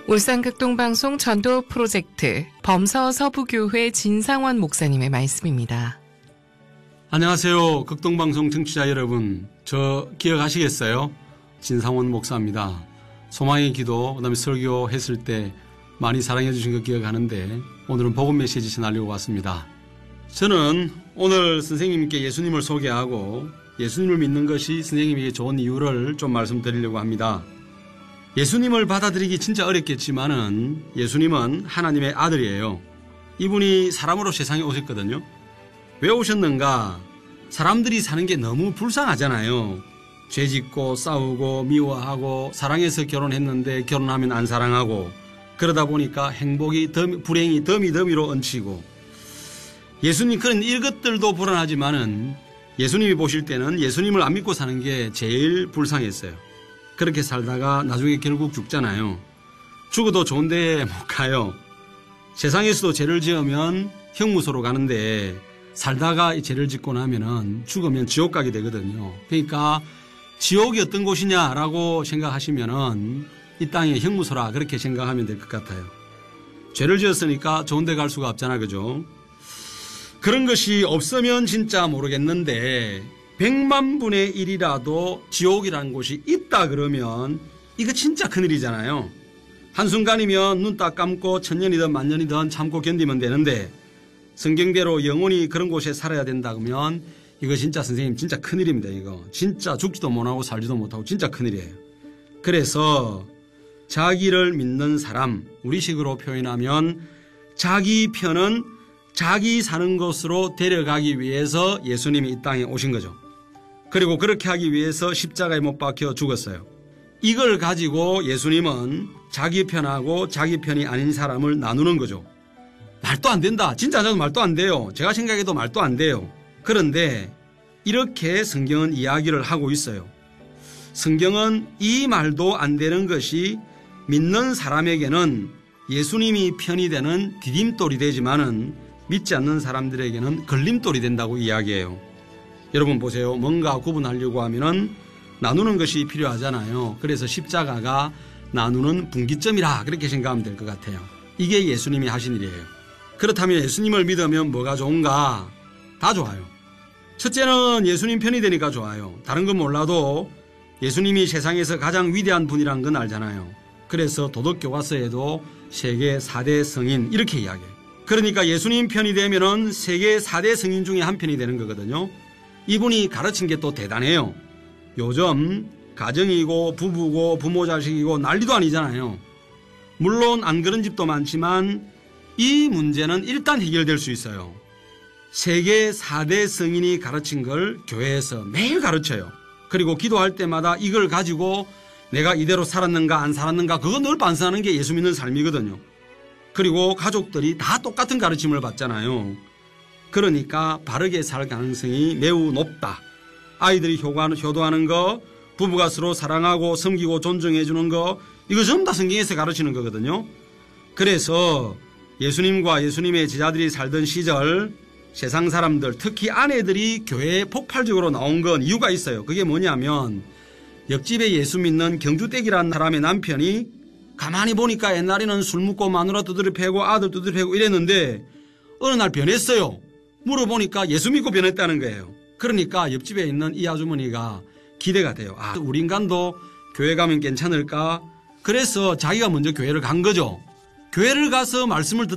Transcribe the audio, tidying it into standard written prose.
울산 극동방송 전도 프로젝트 범서 서부교회 진상원 목사님의 말씀입니다. 안녕하세요. 극동방송 청취자 여러분. 저 기억하시겠어요? 진상원 목사입니다. 소망의 기도, 그다음에 설교 했을 때 많이 사랑해 주신 거 기억하는데 오늘은 복음 메시지 전하려고 왔습니다. 저는 오늘 선생님께 예수님을 소개하고 예수님을 믿는 것이 선생님에게 좋은 이유를 좀 말씀드리려고 합니다. 예수님을 받아들이기 진짜 어렵겠지만은 예수님은 하나님의 아들이에요. 이분이 사람으로 세상에 오셨거든요. 왜 오셨는가? 사람들이 사는 게 너무 불쌍하잖아요. 죄짓고 싸우고 미워하고 사랑해서 결혼했는데 결혼하면 안 사랑하고 그러다 보니까 행복이 불행이 더미더미로 얹히고 예수님 그런 이것들도 불안하지만은 예수님이 보실 때는 예수님을 안 믿고 사는 게 제일 불쌍했어요. 그렇게 살다가 나중에 결국 죽잖아요. 죽어도 좋은 데 못 가요. 세상에서도 죄를 지으면 형무소로 가는데 살다가 이 죄를 짓고 나면은 죽으면 지옥 가게 되거든요. 그러니까 지옥이 어떤 곳이냐라고 생각하시면은 이 땅의 형무소라 그렇게 생각하면 될 것 같아요. 죄를 지었으니까 좋은 데 갈 수가 없잖아, 그죠? 그런 것이 없으면 진짜 모르겠는데 100만 분의 1이라도 지옥이라는 곳이 있다 그러면 이거 진짜 큰일이잖아요. 한순간이면 눈 딱 감고 천년이든 만년이든 참고 견디면 되는데 성경대로 영원히 그런 곳에 살아야 된다 그러면 이거 진짜 선생님 진짜 큰일입니다. 이거 진짜 죽지도 못하고 살지도 못하고 진짜 큰일이에요. 그래서 자기를 믿는 사람, 우리식으로 표현하면 자기 편은 자기 사는 곳으로 데려가기 위해서 예수님이 이 땅에 오신 거죠. 그리고 그렇게 하기 위해서 십자가에 못 박혀 죽었어요. 이걸 가지고 예수님은 자기 편하고 자기 편이 아닌 사람을 나누는 거죠. 말도 안 된다. 진짜 저는 말도 안 돼요. 제가 생각해도 말도 안 돼요. 그런데 이렇게 성경은 이야기를 하고 있어요. 성경은 이 말도 안 되는 것이 믿는 사람에게는 예수님이 편이 되는 디딤돌이 되지만은 믿지 않는 사람들에게는 걸림돌이 된다고 이야기해요. 여러분 보세요. 뭔가 구분하려고 하면은 나누는 것이 필요하잖아요. 그래서 십자가가 나누는 분기점이라 그렇게 생각하면 될 것 같아요. 이게 예수님이 하신 일이에요. 그렇다면 예수님을 믿으면 뭐가 좋은가? 다 좋아요. 첫째는 예수님 편이 되니까 좋아요. 다른 건 몰라도 예수님이 세상에서 가장 위대한 분이란 건 알잖아요. 그래서 도덕교과서에도 세계 4대 성인 이렇게 이야기해요. 그러니까 예수님 편이 되면은 세계 4대 성인 중에 한 편이 되는 거거든요. 이분이 가르친 게 또 대단해요. 요즘 가정이고 부부고 부모 자식이고 난리도 아니잖아요. 물론 안 그런 집도 많지만 이 문제는 일단 해결될 수 있어요. 세계 4대 성인이 가르친 걸 교회에서 매일 가르쳐요. 그리고 기도할 때마다 이걸 가지고 내가 이대로 살았는가 안 살았는가 그거 늘 반성하는 게 예수 믿는 삶이거든요. 그리고 가족들이 다 똑같은 가르침을 받잖아요. 그러니까 바르게 살 가능성이 매우 높다. 아이들이 효도하는 거, 부부가 서로 사랑하고 섬기고 존중해 주는 거 이거 전부 다 성경에서 가르치는 거거든요. 그래서 예수님과 예수님의 제자들이 살던 시절 세상 사람들 특히 아내들이 교회에 폭발적으로 나온 건 이유가 있어요. 그게 뭐냐면 옆집에 예수 믿는 경주댁이라는 사람의 남편이 가만히 보니까 옛날에는 술 먹고 마누라 두드려 패고 아들 두드려 패고 이랬는데 어느 날 변했어요. 물어보니까 예수 믿고 변했다는 거예요. 그러니까 옆집에 있는 이 아주머니가 기대가 돼요. 아, 우리 인간도 교회 가면 괜찮을까? 그래서 자기가 먼저 교회를 간 거죠. 교회를 가서 말씀을